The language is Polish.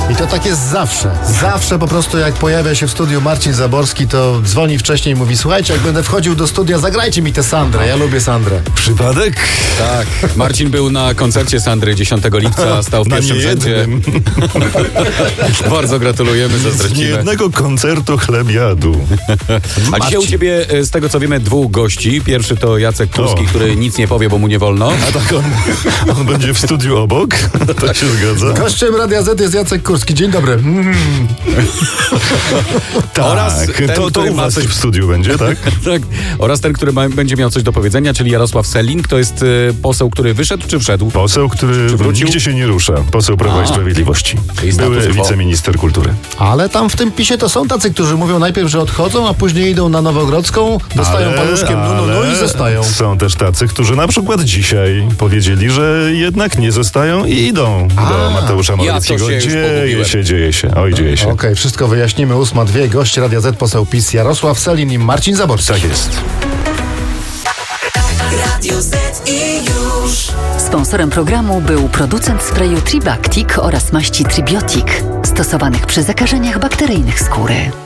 I to tak jest zawsze. Zawsze po prostu jak pojawia się w studiu Marcin Zaborski, to dzwoni wcześniej i mówi: słuchajcie, jak będę wchodził do studia, zagrajcie mi tę Sandrę. Ja lubię Sandrę. Przypadek? Tak. Marcin był na koncercie Sandry 10 lipca, stał w pierwszym rzędzie. Bardzo gratulujemy, Z zazdrościmy. niejednego koncertu chlebiadu. A dzisiaj u ciebie, z tego co wiemy, 2 gości. Pierwszy to Jacek Kurski, który nic nie powie, bo mu nie wolno. A tak on będzie w studiu obok? Tak się zgadza? Gościem Radia Z jest Jacek Kurski. Dzień dobry. Tak, Oraz ten, to który u ma was coś- w studiu będzie, tak? Tak. Oraz ten, który będzie miał coś do powiedzenia, czyli Jarosław Sellin. To jest poseł, który wyszedł czy wszedł? Poseł, który wrócił? nigdzie się nie rusza. Poseł Prawa i Sprawiedliwości. Czyli status Były quo. wiceminister kultury. Ale tam w tym PiSie to są tacy, którzy mówią najpierw, że odchodzą, a później idą na Nowogrodzką, dostają paluszkiem no i zostają. Są też tacy, którzy na przykład dzisiaj powiedzieli, że jednak nie zostają i idą do Mateusza Morawieckiego. Ja to się już Dzieje się. Oj, dzieje się. Okej, wszystko wyjaśnimy. 8:02. Gość Radia Z, poseł PiS Jarosław Sellin i Marcin Zaborski. Tak jest. Radio Z i już. Sponsorem programu był producent sprayu Tribactic oraz maści Tribiotic, stosowanych przy zakażeniach bakteryjnych skóry.